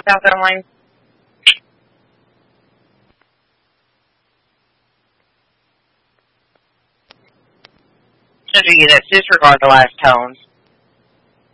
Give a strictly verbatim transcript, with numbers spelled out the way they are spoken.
South Carolina. Should you just disregard the last tones?